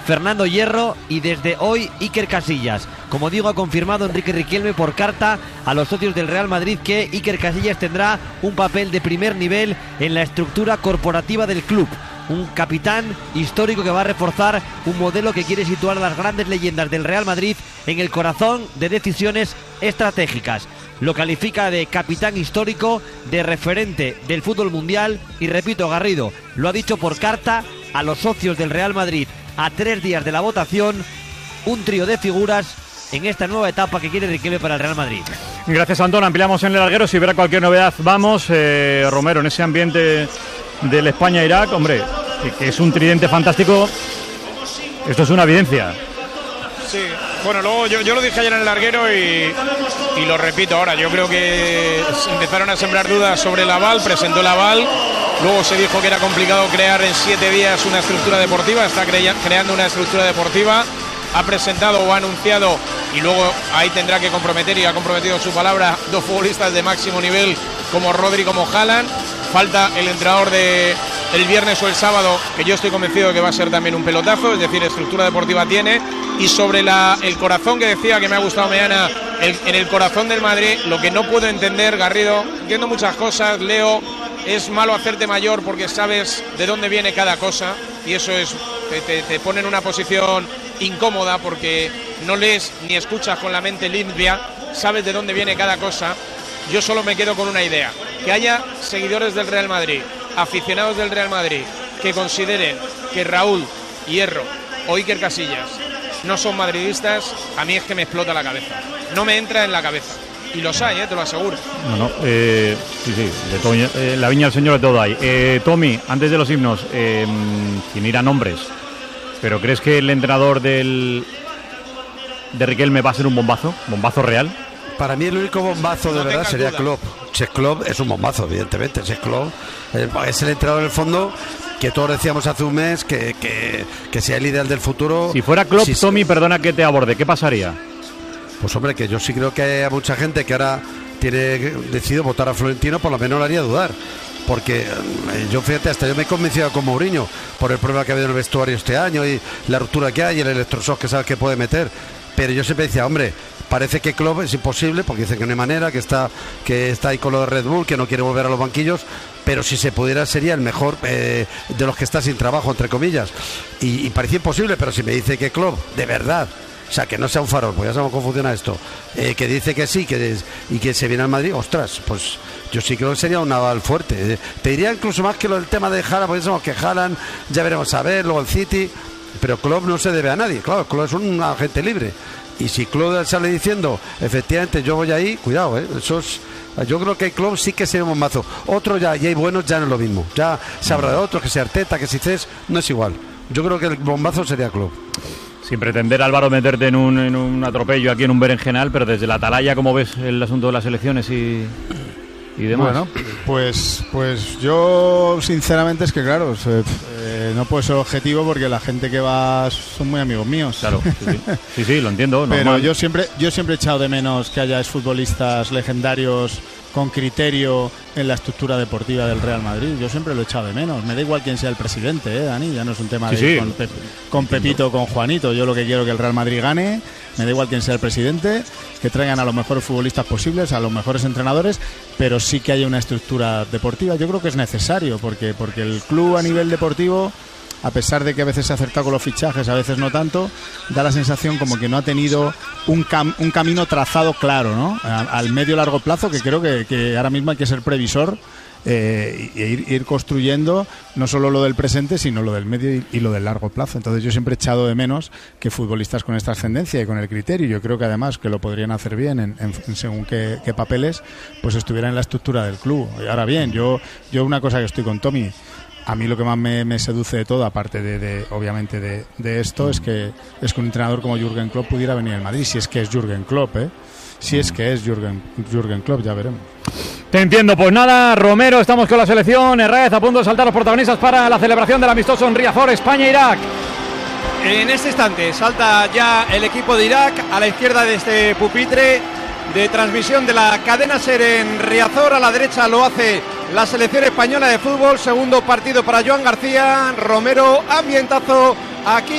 Fernando Hierro y desde hoy Iker Casillas. Como digo, ha confirmado Enrique Riquelme por carta a los socios del Real Madrid que Iker Casillas tendrá un papel de primer nivel en la estructura corporativa del club. Un capitán histórico que va a reforzar un modelo que quiere situar a las grandes leyendas del Real Madrid en el corazón de decisiones estratégicas. Lo califica de capitán histórico, de referente del fútbol mundial y, repito, Garrido lo ha dicho por carta a los socios del Real Madrid a 3 días de la votación, un trío de figuras en esta nueva etapa que quiere Riquelme para el Real Madrid. Gracias, Antón. Ampliamos en el larguero. Si hubiera cualquier novedad, vamos. Romero, en ese ambiente del España-Irak, hombre, que es un tridente fantástico, esto es una evidencia. Sí, bueno, luego yo lo dije ayer en el larguero y lo repito ahora. Yo creo que empezaron a sembrar dudas sobre el aval, presentó el aval, luego se dijo que era complicado crear en 7 días una estructura deportiva, está creando una estructura deportiva, ha presentado o ha anunciado y luego ahí tendrá que comprometer y ha comprometido en su palabra 2 futbolistas de máximo nivel como Rodri, como Haaland. Falta el entrenador de el viernes o el sábado, que yo estoy convencido de que va a ser también un pelotazo, es decir, estructura deportiva tiene. Y sobre el corazón que decía, que me ha gustado Meana, en el corazón del Madrid, lo que no puedo entender, Garrido, entiendo muchas cosas, Leo, es malo hacerte mayor porque sabes de dónde viene cada cosa y eso es te pone en una posición incómoda porque no lees ni escuchas con la mente limpia, sabes de dónde viene cada cosa. Yo solo me quedo con una idea, que haya seguidores del Real Madrid, aficionados del Real Madrid, que consideren que Raúl, Hierro o Iker Casillas no son madridistas. A mí es que me explota la cabeza, no me entra en la cabeza. Y los hay, te lo aseguro. Sí, de todo, la viña del señor de todo hay. Tommy, antes de los himnos, sin ir a nombres, pero ¿crees que el entrenador de Riquelme va a ser un bombazo real? Para mí el único bombazo de verdad sería Klopp. Si es Klopp, es un bombazo, evidentemente. Si es Klopp, es el entrenador del fondo que todos decíamos hace un mes que sea el ideal del futuro. Si fuera Klopp, Tommy, perdona que te aborde, ¿qué pasaría? Pues hombre, que yo sí creo que hay mucha gente que ahora tiene decidido votar a Florentino, por lo menos lo haría dudar. Porque yo, fíjate, hasta yo me he convencido con Mourinho por el problema que ha habido en el vestuario este año y la ruptura que hay y el electroshock que sabe que puede meter. Pero yo siempre decía, hombre, parece que Klopp es imposible porque dicen que no hay manera, que está ahí con lo de Red Bull, que no quiere volver a los banquillos, pero si se pudiera sería el mejor de los que está sin trabajo, entre comillas. Y parecía imposible, pero si me dice que Klopp, de verdad, o sea, que no sea un farol, pues ya sabemos cómo funciona esto, que dice que sí, y que se viene al Madrid, ostras, pues yo sí creo que sería un aval fuerte. Te diría incluso más que lo del tema de Haaland, porque sabemos que Haaland, ya veremos a ver, luego el City, pero Klopp no se debe a nadie, claro, Klopp es un agente libre. Y si Klopp sale diciendo, efectivamente, yo voy ahí, cuidado, eso es. Yo creo que Klopp sí que sería un bombazo. Otro ya, y hay buenos, ya no es lo mismo. Ya se habrá de otros, que sea Arteta, que si Cés, no es igual. Yo creo que el bombazo sería Klopp. Sin pretender, Álvaro, meterte en un atropello aquí en un berenjenal, pero desde la atalaya, ¿cómo ves el asunto de las elecciones y demás? Bueno, pues yo sinceramente es que claro, no puedo ser objetivo porque la gente que va son muy amigos míos. Claro, sí, lo entiendo. Pero normal. yo siempre he echado de menos que haya exfutbolistas legendarios con criterio en la estructura deportiva del Real Madrid. Yo siempre lo he echado de menos. Me da igual quién sea el presidente, Dani. Ya no es un tema con Pepito o con Juanito. Yo lo que quiero es que el Real Madrid gane. Me da igual quién sea el presidente, que traigan a los mejores futbolistas posibles, a los mejores entrenadores, pero sí que haya una estructura deportiva. Yo creo que es necesario, porque el club a nivel deportivo, a pesar de que a veces se ha acertado con los fichajes, a veces no tanto, da la sensación como que no ha tenido un camino trazado claro, ¿no? Al medio largo plazo, que creo que ahora mismo hay que ser previsor e ir construyendo no solo lo del presente, sino lo del medio y lo del largo plazo. Entonces yo siempre he echado de menos que futbolistas con esta ascendencia y con el criterio, yo creo que además que lo podrían hacer bien en según qué papeles, pues estuvieran en la estructura del club. Y ahora bien, yo una cosa que estoy con Tommy, a mí lo que más me seduce de todo, aparte obviamente de esto, es que un entrenador como Jürgen Klopp pudiera venir al Madrid, si es que es Jürgen Klopp, si es que es Jürgen Klopp, ya veremos. Te entiendo, pues nada, Romero, estamos con la selección. Herrez a punto de saltar los protagonistas para la celebración del amistoso en Riazor, España-Irak. En este instante salta ya el equipo de Irak a la izquierda de este pupitre de transmisión de la cadena SER en Riazor. A la derecha lo hace la selección española de fútbol. Segundo partido para Joan García. Romero, ambientazo aquí